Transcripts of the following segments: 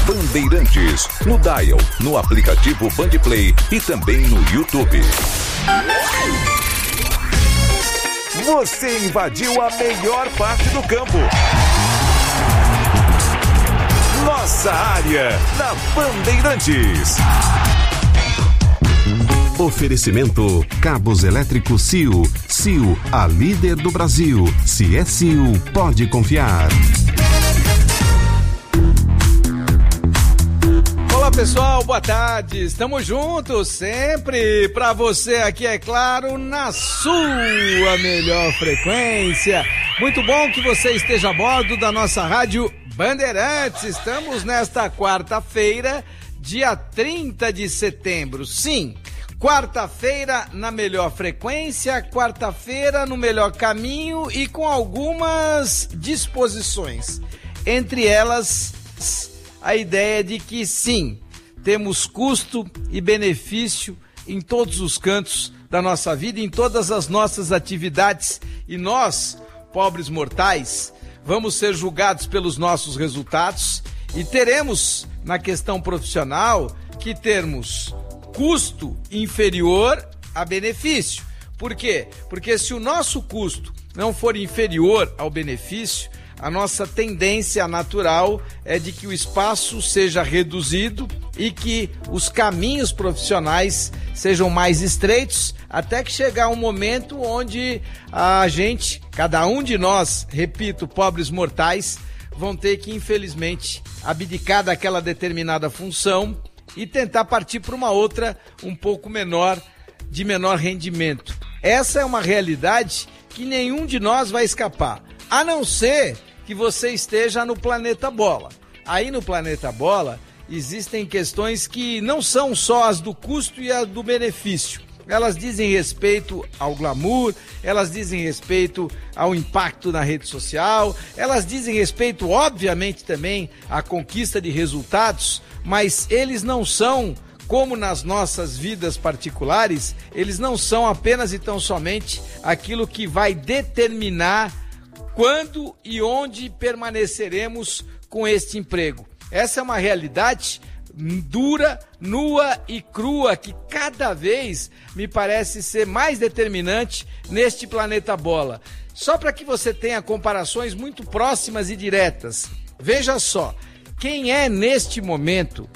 Bandeirantes, no dial, no aplicativo Bandplay e também no YouTube. Você invadiu a melhor parte do campo. Nossa área, na Bandeirantes. Oferecimento Cabos Elétricos Sil. Sil, a líder do Brasil. Se é Sil, pode confiar. Olá pessoal, boa tarde, estamos juntos sempre para você aqui, é claro, na sua melhor frequência. Muito bom que você esteja a bordo da nossa rádio Bandeirantes. Estamos nesta quarta-feira, dia 30 de setembro, sim, quarta-feira na melhor frequência, quarta-feira no melhor caminho e com algumas disposições, entre elas a ideia de que sim, temos custo e benefício em todos os cantos da nossa vida, em todas as nossas atividades, e nós, pobres mortais, vamos ser julgados pelos nossos resultados e teremos, na questão profissional, que termos custo inferior a benefício. Por quê? Porque se o nosso custo não for inferior ao benefício, a nossa tendência natural é de que o espaço seja reduzido e que os caminhos profissionais sejam mais estreitos, até que chegar um momento onde a gente, cada um de nós, repito, pobres mortais, vão ter que, infelizmente, abdicar daquela determinada função e tentar partir para uma outra um pouco menor, de menor rendimento. Essa é uma realidade que nenhum de nós vai escapar, a não ser que você esteja no planeta bola. Aí no planeta bola existem questões que não são só as do custo e as do benefício. Elas dizem respeito ao glamour, elas dizem respeito ao impacto na rede social, elas dizem respeito, obviamente, também à conquista de resultados, mas eles não são, como nas nossas vidas particulares, eles não são apenas e tão somente aquilo que vai determinar quando e onde permaneceremos com este emprego. Essa é uma realidade dura, nua e crua, que cada vez me parece ser mais determinante neste planeta bola. Só para que você tenha comparações muito próximas e diretas. Veja só, quem é neste momento,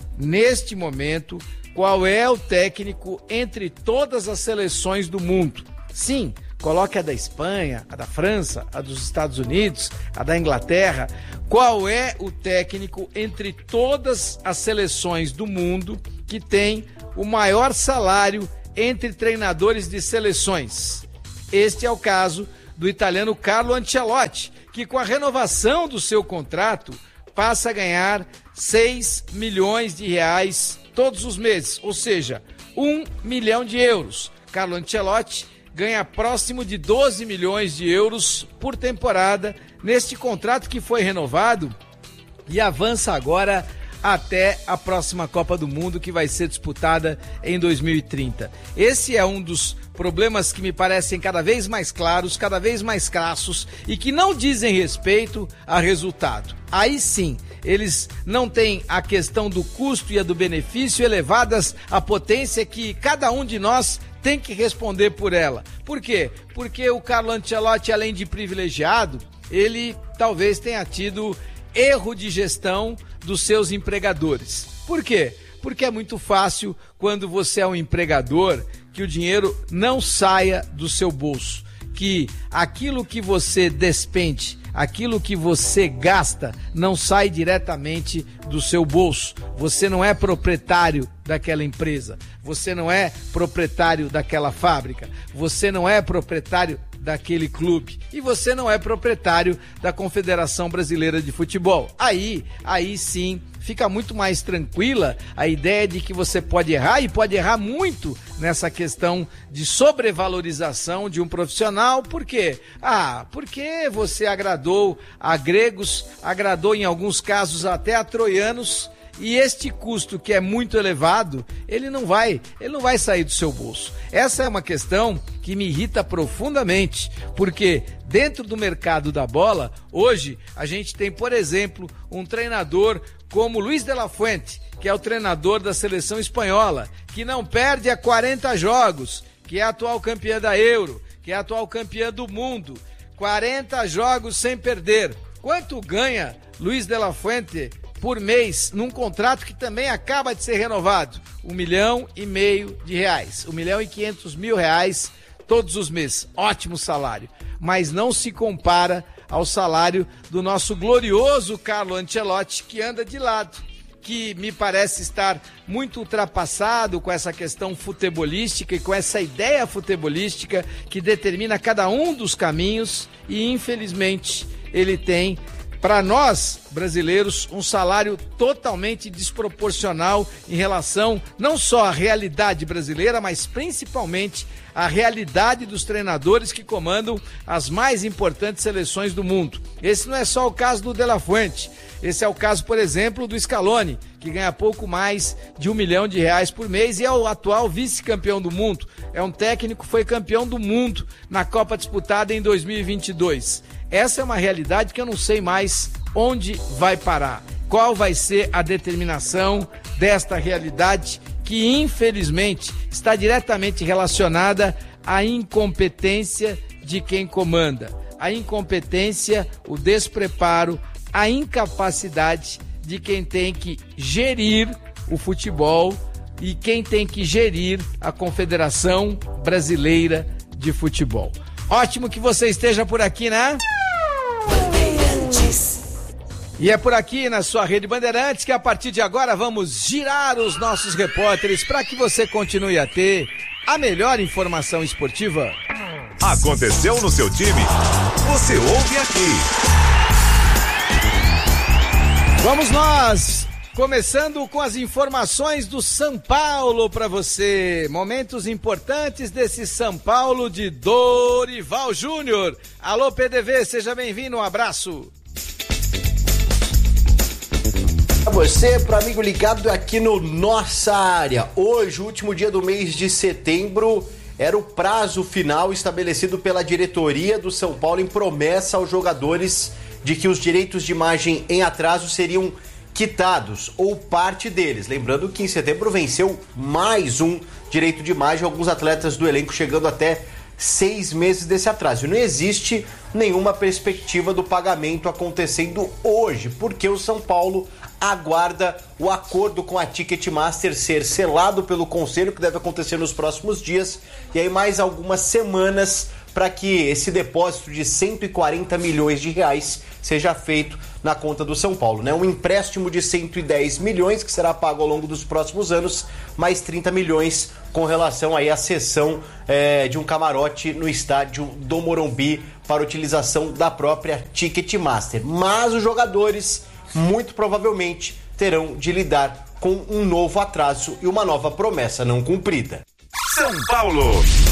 qual é o técnico entre todas as seleções do mundo? Sim, coloque a da Espanha, a da França, a dos Estados Unidos, a da Inglaterra. Qual é o técnico entre todas as seleções do mundo que tem o maior salário entre treinadores de seleções? Este é o caso do italiano Carlo Ancelotti, que com a renovação do seu contrato passa a ganhar 6 milhões de reais todos os meses, ou seja, 1 milhão de euros. Carlo Ancelotti ganha próximo de 12 milhões de euros por temporada neste contrato que foi renovado e avança agora até a próxima Copa do Mundo, que vai ser disputada em 2030. Esse é um dos problemas que me parecem cada vez mais claros, cada vez mais crassos e que não dizem respeito a resultado. Aí sim, eles não têm a questão do custo e a do benefício elevadas à potência que cada um de nós tem que responder por ela. Por quê? Porque o Carlo Ancelotti, além de privilegiado, ele talvez tenha tido erro de gestão dos seus empregadores. Por quê? Porque é muito fácil, quando você é um empregador, que o dinheiro não saia do seu bolso, que aquilo que você despende, aquilo que você gasta, não sai diretamente do seu bolso. Você não é proprietário daquela empresa, você não é proprietário daquela fábrica, você não é proprietário daquele clube e você não é proprietário da Confederação Brasileira de Futebol. Aí sim fica muito mais tranquila a ideia de que você pode errar, e pode errar muito nessa questão de sobrevalorização de um profissional. Por quê? Porque você agradou a gregos, agradou em alguns casos até a troianos, E este custo, que é muito elevado, ele não vai sair do seu bolso. Essa é uma questão que me irrita profundamente, porque dentro do mercado da bola, hoje a gente tem, por exemplo, um treinador como Luis de la Fuente, que é o treinador da seleção espanhola, que não perde há 40 jogos, que é a atual campeã da Euro, que é a atual campeã do mundo. 40 jogos sem perder. Quanto ganha Luis de la Fuente por mês num contrato que também acaba de ser renovado? R$1,5 milhão de reais. R$1.500.000 todos os meses. Ótimo salário. Mas não se compara ao salário do nosso glorioso Carlo Ancelotti, que anda de lado, que me parece estar muito ultrapassado com essa questão futebolística e com essa ideia futebolística que determina cada um dos caminhos, e infelizmente ele tem, para nós brasileiros, um salário totalmente desproporcional em relação não só à realidade brasileira, mas principalmente à realidade dos treinadores que comandam as mais importantes seleções do mundo. Esse não é só o caso do De La Fuente, esse é o caso, por exemplo, do Scaloni, que ganha pouco mais de R$1 milhão por mês e é o atual vice-campeão do mundo. É um técnico que foi campeão do mundo na Copa disputada em 2022. Essa é uma realidade que eu não sei mais onde vai parar. Qual vai ser a determinação desta realidade que, infelizmente, está diretamente relacionada à incompetência de quem comanda. A incompetência, o despreparo, a incapacidade de quem tem que gerir o futebol e quem tem que gerir a Confederação Brasileira de Futebol. Ótimo que você esteja por aqui, né? E é por aqui na sua Rede Bandeirantes que a partir de agora vamos girar os nossos repórteres para que você continue a ter a melhor informação esportiva. Aconteceu no seu time? Você ouve aqui. Vamos nós, começando com as informações do São Paulo para você. Momentos importantes desse São Paulo de Dorival Júnior. Alô, PDV, seja bem-vindo, um abraço. Para você, para amigo ligado aqui no Nossa Área. Hoje, o último dia do mês de setembro, era o prazo final estabelecido pela diretoria do São Paulo em promessa aos jogadores de que os direitos de imagem em atraso seriam quitados, ou parte deles. Lembrando que em setembro venceu mais um direito de imagem, alguns atletas do elenco chegando até 6 meses desse atraso. E não existe nenhuma perspectiva do pagamento acontecendo hoje, porque o São Paulo aguarda o acordo com a Ticketmaster ser selado pelo conselho, que deve acontecer nos próximos dias, e aí mais algumas semanas para que esse depósito de 140 milhões de reais seja feito na conta do São Paulo, né? Um empréstimo de 110 milhões que será pago ao longo dos próximos anos, mais 30 milhões com relação aí à cessão de um camarote no estádio do Morumbi para utilização da própria Ticketmaster. Mas os jogadores muito provavelmente terão de lidar com um novo atraso e uma nova promessa não cumprida. São Paulo.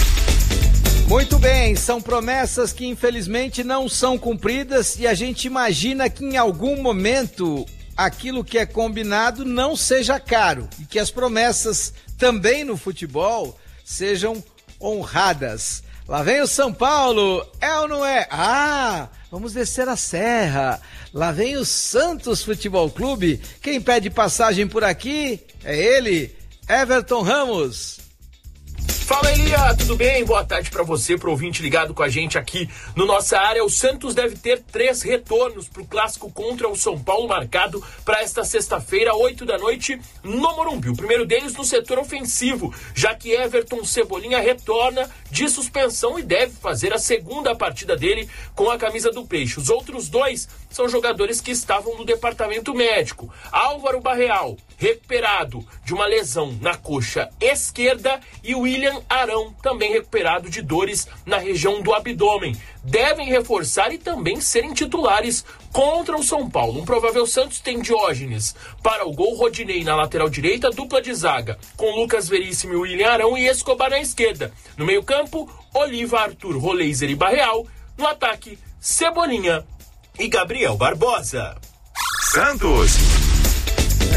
Muito bem, são promessas que infelizmente não são cumpridas e a gente imagina que em algum momento aquilo que é combinado não seja caro e que as promessas também no futebol sejam honradas. Lá vem o São Paulo, é ou não é? Ah, vamos descer a serra. Lá vem o Santos Futebol Clube. Quem pede passagem por aqui é ele, Everton Ramos. Fala, Elia, tudo bem? Boa tarde pra você, pro ouvinte ligado com a gente aqui no Nossa Área. O Santos deve ter 3 retornos pro clássico contra o São Paulo, marcado para esta sexta-feira, 8 da noite, no Morumbi. O primeiro deles no setor ofensivo, já que Everton Cebolinha retorna de suspensão e deve fazer a segunda partida dele com a camisa do Peixe. Os outros 2 são jogadores que estavam no departamento médico. Álvaro Barreal, recuperado de uma lesão na coxa esquerda, e William Arão, também recuperado de dores na região do abdômen. Devem reforçar e também serem titulares contra o São Paulo. Um provável Santos tem Diógenes para o gol, Rodinei na lateral direita, dupla de zaga com Lucas Veríssimo e William Arão, e Escobar na esquerda. No meio-campo, Oliva, Arthur, Roleiser e Barreal. No ataque, Cebolinha e Gabriel Barbosa. Santos.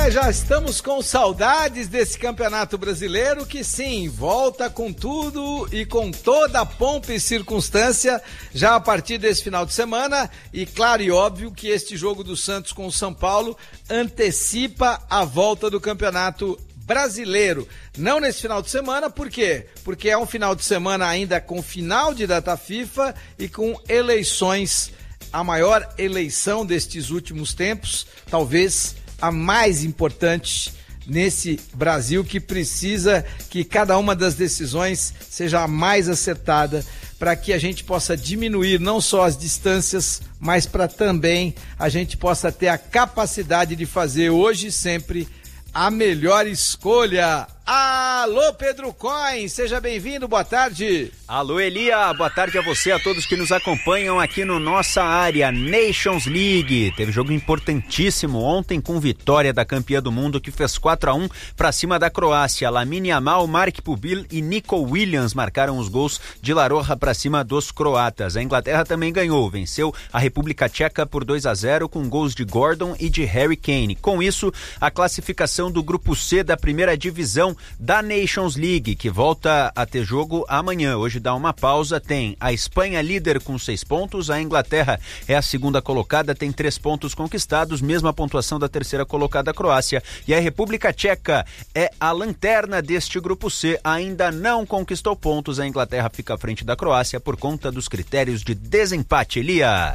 Mas já estamos com saudades desse Campeonato Brasileiro que sim, volta com tudo e com toda a pompa e circunstância já a partir desse final de semana e claro e óbvio que este jogo do Santos com o São Paulo antecipa a volta do Campeonato Brasileiro. Não nesse final de semana, por quê? Porque é um final de semana ainda com final de data FIFA e com eleições, a maior eleição destes últimos tempos, talvez a mais importante nesse Brasil que precisa que cada uma das decisões seja a mais acertada para que a gente possa diminuir não só as distâncias, mas para também a gente possa ter a capacidade de fazer hoje e sempre a melhor escolha. Alô, Pedro Coin, seja bem-vindo, boa tarde. Alô, Elia, boa tarde a você, a todos que nos acompanham aqui no Nossa Área Nations League. Teve jogo importantíssimo ontem com vitória da campeã do mundo que fez 4-1 para cima da Croácia. Lamine Yamal, Mark Pubil e Nico Williams marcaram os gols de La Roja para cima dos croatas. A Inglaterra também ganhou, venceu a República Tcheca por 2-0 com gols de Gordon e de Harry Kane. Com isso, a classificação do grupo C da primeira divisão da Nations League, que volta a ter jogo amanhã. Hoje dá uma pausa, tem a Espanha líder com 6 pontos, a Inglaterra é a segunda colocada, tem 3 pontos conquistados, mesma pontuação da terceira colocada, a Croácia, e a República Tcheca é a lanterna deste grupo C, ainda não conquistou pontos, a Inglaterra fica à frente da Croácia por conta dos critérios de desempate. Elia.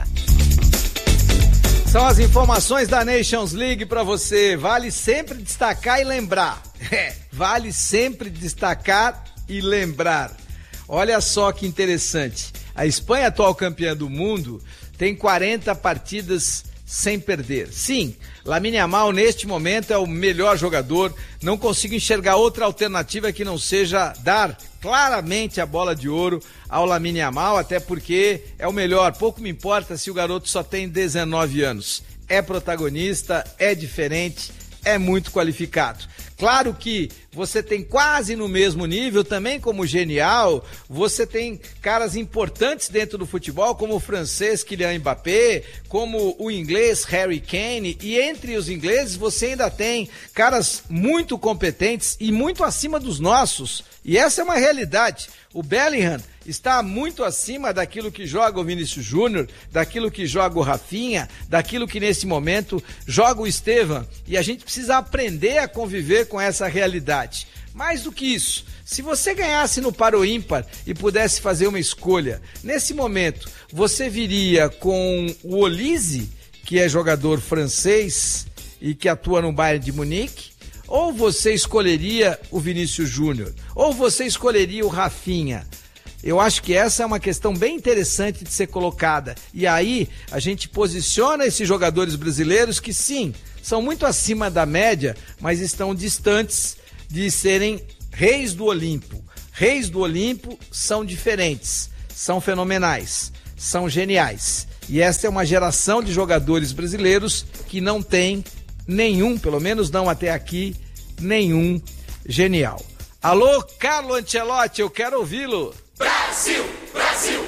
São as informações da Nations League para você. Vale sempre destacar e lembrar. Vale sempre destacar e lembrar. Olha só que interessante. A Espanha, atual campeã do mundo, tem 40 partidas sem perder. Sim, Lamine Yamal neste momento é o melhor jogador. Não consigo enxergar outra alternativa que não seja dar claramente a bola de ouro ao Lamine Yamal, até porque é o melhor. Pouco me importa se o garoto só tem 19 anos. É protagonista, é diferente, é muito qualificado. Claro que você tem quase no mesmo nível, também como genial, você tem caras importantes dentro do futebol, como o francês Kylian Mbappé, como o inglês Harry Kane, e entre os ingleses você ainda tem caras muito competentes e muito acima dos nossos, e essa é uma realidade. O Bellingham está muito acima daquilo que joga o Vinícius Júnior, daquilo que joga o Rafinha, daquilo que nesse momento joga o Estevam, e a gente precisa aprender a conviver com essa realidade. Mais do que isso, se você ganhasse no par ou ímpar e pudesse fazer uma escolha, nesse momento você viria com o Olise, que é jogador francês e que atua no Bayern de Munique, ou você escolheria o Vinícius Júnior, ou você escolheria o Rafinha? Eu acho que essa é uma questão bem interessante de ser colocada. E aí a gente posiciona esses jogadores brasileiros que sim, são muito acima da média, mas estão distantes de serem reis do Olimpo. Reis do Olimpo são diferentes, são fenomenais, são geniais. E essa é uma geração de jogadores brasileiros que não tem nenhum, pelo menos não até aqui, nenhum genial. Alô, Carlo Ancelotti, eu quero ouvi-lo. Brasil, Brasil!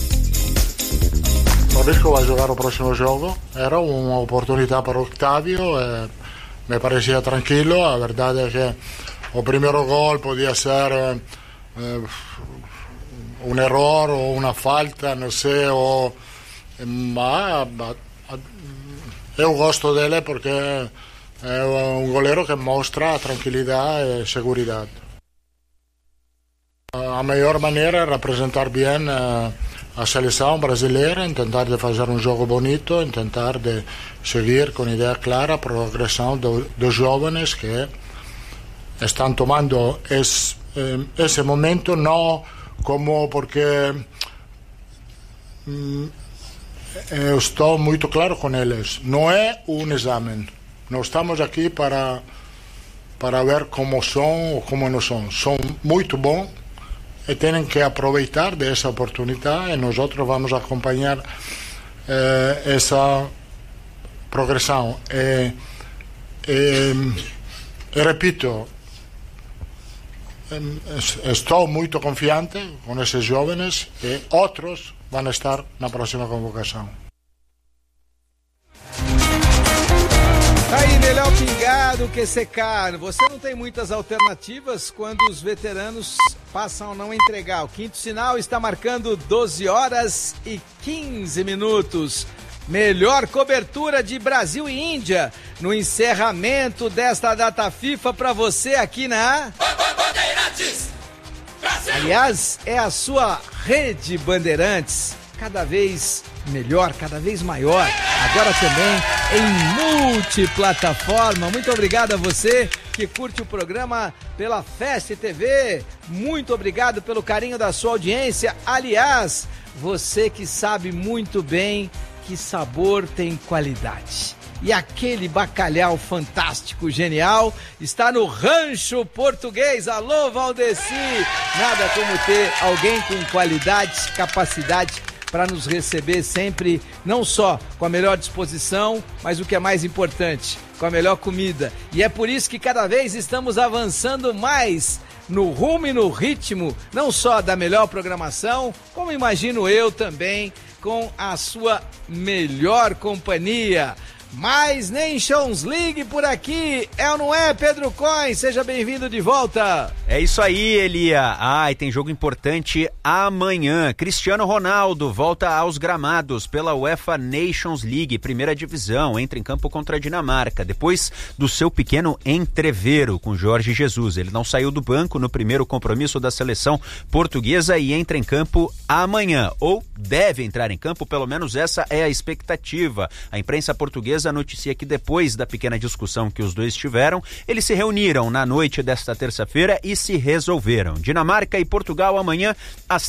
O Risco vai jogar o próximo jogo, era uma oportunidade para o Octavio, me parecia tranquilo, a verdade é que o primeiro gol podia ser um erro ou uma falta, não sei, mas eu gosto dele porque é um goleiro que mostra tranquilidade e segurança. A melhor maneira é representar bem a seleção brasileira, tentar de fazer um jogo bonito, tentar de seguir com ideia clara a progressão dos jovens que estão tomando esse momento, não como porque eu estou muito claro com eles, não é um exame, não estamos aqui para ver como são ou como não são, são muito bons e têm que aproveitar dessa oportunidade e nós outros vamos acompanhar essa progressão e repito, estou muito confiante com esses jovens e outros vão estar na próxima convocação. Aí, melhor pingado melhor do que secar. Você não tem muitas alternativas quando os veteranos passam a não entregar. O quinto sinal está marcando 12 horas e 15 minutos. Melhor cobertura de Brasil e Índia no encerramento desta data FIFA para você aqui na Bandeirantes. Aliás, é a sua rede Bandeirantes, cada vez melhor, cada vez maior, agora também em multiplataforma. Muito obrigado a você que curte o programa pela Fest TV, muito obrigado pelo carinho da sua audiência. Aliás, você que sabe muito bem que sabor tem qualidade. E aquele bacalhau fantástico, genial, está no Rancho Português. Alô, Valdeci! Nada como ter alguém com qualidade, capacidade para nos receber sempre, não só com a melhor disposição, mas o que é mais importante, com a melhor comida. E é por isso que cada vez estamos avançando mais no rumo e no ritmo, não só da melhor programação, como imagino eu também, com a sua melhor companhia. Mais Nations League por aqui, é ou não é, Pedro Coin? Seja bem-vindo de volta. É isso aí, Elia. E tem jogo importante amanhã. Cristiano Ronaldo volta aos gramados pela UEFA Nations League, primeira divisão, entra em campo contra a Dinamarca, depois do seu pequeno entrevero com Jorge Jesus. Ele não saiu do banco no primeiro compromisso da seleção portuguesa e entra em campo amanhã, ou deve entrar em campo, pelo menos essa é a expectativa. A imprensa portuguesa noticia que depois da pequena discussão que os dois tiveram, eles se reuniram na noite desta terça-feira e se resolveram. Dinamarca e Portugal amanhã às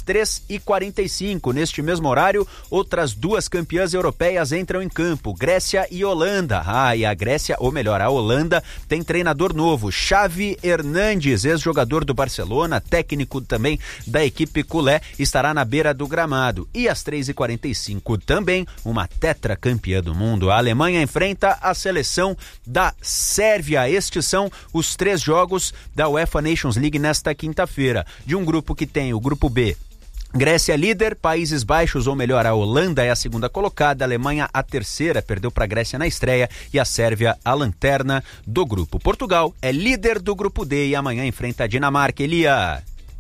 3h45. Neste mesmo horário, outras duas campeãs europeias entram em campo, Grécia e Holanda. E a Grécia, ou melhor, a Holanda, tem treinador novo, Xavi Hernandes, ex-jogador do Barcelona, técnico também da equipe culé, estará na beira do gramado. E às 3h45 também, uma tetracampeã do mundo, a Alemanha enfrenta a seleção da Sérvia. Estes são os 3 jogos da UEFA Nations League nesta quinta-feira. De um grupo que tem o grupo B, Grécia líder, Países Baixos, ou melhor, a Holanda é a segunda colocada, a Alemanha a terceira, perdeu para a Grécia na estreia, e a Sérvia a lanterna do grupo. Portugal é líder do grupo D e amanhã enfrenta a Dinamarca. Elia.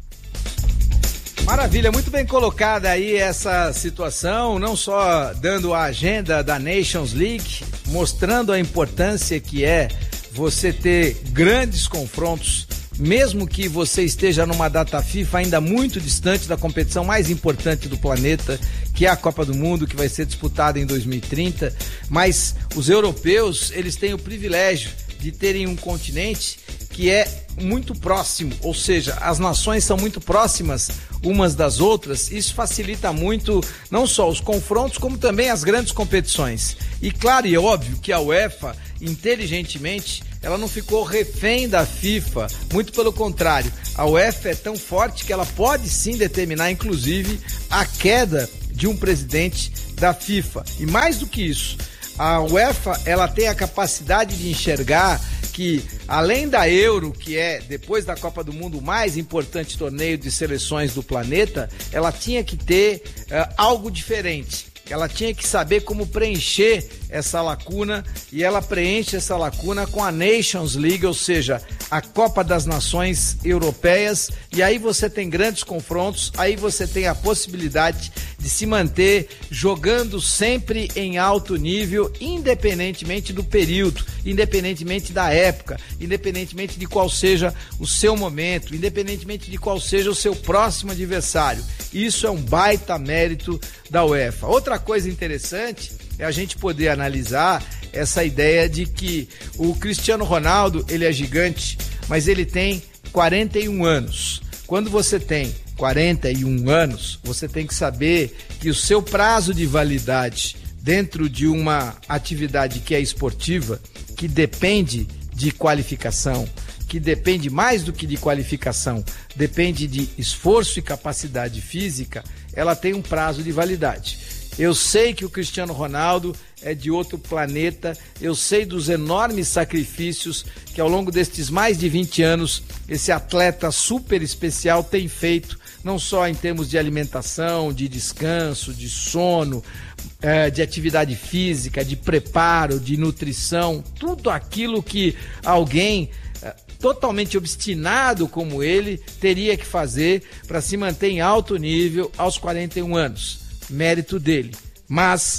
Maravilha, muito bem colocada aí essa situação, não só dando a agenda da Nations League, mostrando a importância que é você ter grandes confrontos, mesmo que você esteja numa data FIFA ainda muito distante da competição mais importante do planeta, que é a Copa do Mundo, que vai ser disputada em 2030, mas os europeus, eles têm o privilégio de terem um continente que é muito próximo, ou seja, as nações são muito próximas umas das outras. Isso facilita muito não só os confrontos, como também as grandes competições. E claro, e é óbvio que a UEFA, inteligentemente, ela não ficou refém da FIFA, muito pelo contrário, a UEFA é tão forte que ela pode sim determinar, inclusive, a queda de um presidente da FIFA. E mais do que isso, a UEFA, ela tem a capacidade de enxergar que, além da Euro, que é, depois da Copa do Mundo, o mais importante torneio de seleções do planeta, ela tinha que ter algo diferente. Ela tinha que saber como preencher essa lacuna, e ela preenche essa lacuna com a Nations League, ou seja, a Copa das Nações Europeias, e aí você tem grandes confrontos, aí você tem a possibilidade de se manter jogando sempre em alto nível, independentemente do período, independentemente da época, independentemente de qual seja o seu momento, independentemente de qual seja o seu próximo adversário. Isso é um baita mérito da UEFA. Outra coisa interessante é a gente poder analisar essa ideia de que o Cristiano Ronaldo, ele é gigante, mas ele tem 41 anos. Quando você tem 41 anos, você tem que saber que o seu prazo de validade dentro de uma atividade que é esportiva, que depende de qualificação, que depende mais do que de qualificação, depende de esforço e capacidade física, ela tem um prazo de validade. Eu sei que o Cristiano Ronaldo é de outro planeta, eu sei dos enormes sacrifícios que ao longo destes mais de 20 anos esse atleta super especial tem feito, não só em termos de alimentação, de descanso, de sono, de atividade física, de preparo, de nutrição, tudo aquilo que alguém totalmente obstinado como ele teria que fazer para se manter em alto nível aos 41 anos. Mérito dele. Mas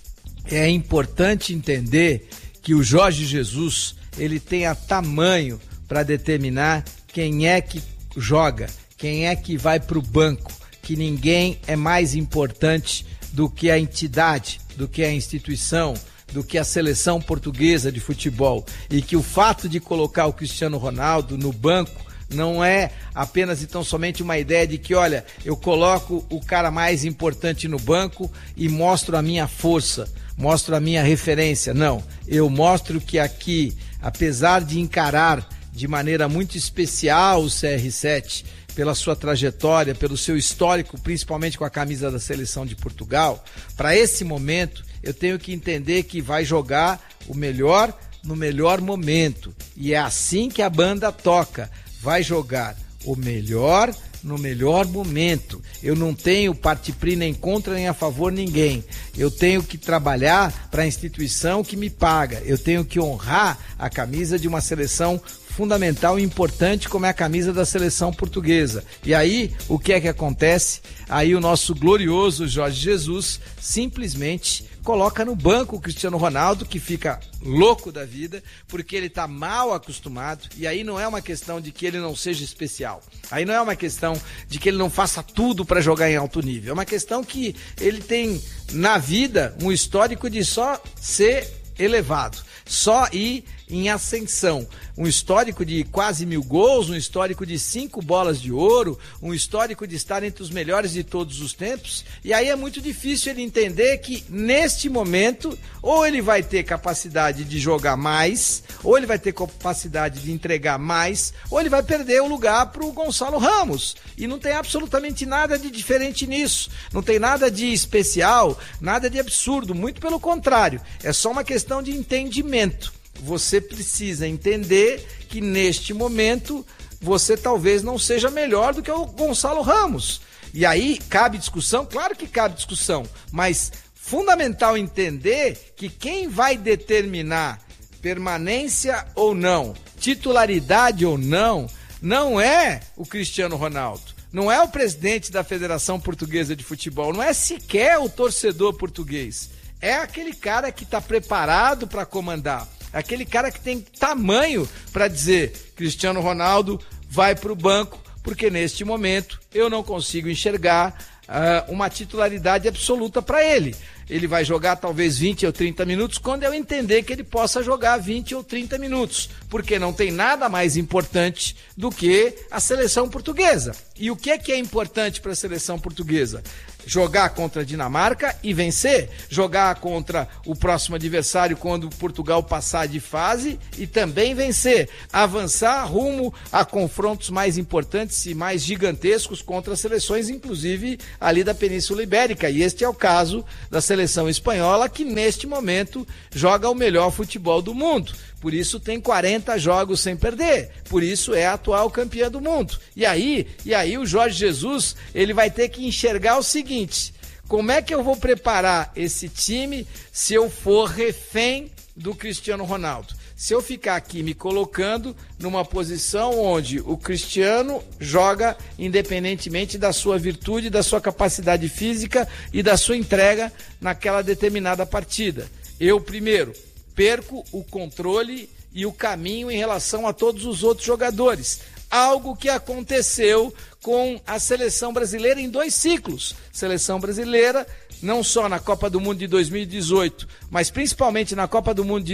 é importante entender que o Jorge Jesus, ele tenha tamanho para determinar quem é que joga, quem é que vai para o banco, que ninguém é mais importante do que a entidade, do que a instituição, do que a seleção portuguesa de futebol, e que o fato de colocar o Cristiano Ronaldo no banco não é apenas e tão somente uma ideia de que, olha, eu coloco o cara mais importante no banco e mostro a minha força, mostro a minha referência. Não, eu mostro que aqui, apesar de encarar de maneira muito especial o CR7, pela sua trajetória, pelo seu histórico, principalmente com a camisa da seleção de Portugal, para esse momento eu tenho que entender que vai jogar o melhor no melhor momento. E é assim que a banda toca. Vai jogar o melhor no melhor momento. Eu não tenho partipri nem contra nem a favor ninguém. Eu tenho que trabalhar para a instituição que me paga. Eu tenho que honrar a camisa de uma seleção fundamental e importante como é a camisa da seleção portuguesa. E aí, o que é que acontece? Aí o nosso glorioso Jorge Jesus simplesmente coloca no banco o Cristiano Ronaldo, que fica louco da vida, porque ele está mal acostumado, e aí não é uma questão de que ele não seja especial, aí não é uma questão de que ele não faça tudo para jogar em alto nível, é uma questão que ele tem na vida um histórico de só ser elevado, só ir em ascensão, um histórico de quase 1000 gols, um histórico de 5 bolas de ouro, um histórico de estar entre os melhores de todos os tempos, e aí é muito difícil ele entender que neste momento, ou ele vai ter capacidade de jogar mais, ou ele vai ter capacidade de entregar mais, ou ele vai perder o lugar para o Gonçalo Ramos, e não tem absolutamente nada de diferente nisso, não tem nada de especial, nada de absurdo, muito pelo contrário, é só uma questão de entendimento. Você precisa entender que neste momento você talvez não seja melhor do que o Gonçalo Ramos. E aí cabe discussão? Claro que cabe discussão, mas fundamental entender que quem vai determinar permanência ou não, titularidade ou não, não é o Cristiano Ronaldo. Não é o presidente da Federação Portuguesa de Futebol, não é sequer o torcedor português. É aquele cara que está preparado para comandar. Aquele cara que tem tamanho para dizer Cristiano Ronaldo vai para o banco, porque neste momento eu não consigo enxergar uma titularidade absoluta para ele. Ele vai jogar talvez 20 ou 30 minutos quando eu entender que ele possa jogar 20 ou 30 minutos, porque não tem nada mais importante do que a seleção portuguesa. E o que é importante para a seleção portuguesa? Jogar contra a Dinamarca e vencer, jogar contra o próximo adversário quando Portugal passar de fase e também vencer, avançar rumo a confrontos mais importantes e mais gigantescos contra as seleções, inclusive ali da Península Ibérica, e este é o caso da seleção espanhola, que neste momento joga o melhor futebol do mundo. Por isso tem 40 jogos sem perder, por isso é a atual campeã do mundo. E aí o Jorge Jesus, ele vai ter que enxergar o seguinte: como é que eu vou preparar esse time se eu for refém do Cristiano Ronaldo? Se eu ficar aqui me colocando numa posição onde o Cristiano joga independentemente da sua virtude, da sua capacidade física e da sua entrega naquela determinada partida. Eu, primeiro, perco o controle e o caminho em relação a todos os outros jogadores. Algo que aconteceu com a seleção brasileira em 2 ciclos. Seleção brasileira, não só na Copa do Mundo de 2018, mas principalmente na Copa do Mundo de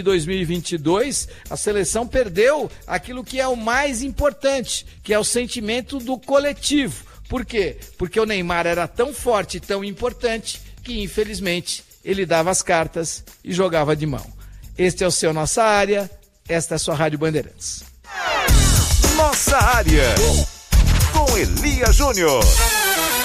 2022, a seleção perdeu aquilo que é o mais importante, que é o sentimento do coletivo. Por quê? Porque o Neymar era tão forte e tão importante que, infelizmente, ele dava as cartas e jogava de mão. Este é o seu Nossa Área, esta é a sua Rádio Bandeirantes. Nossa Área, com Elia Júnior.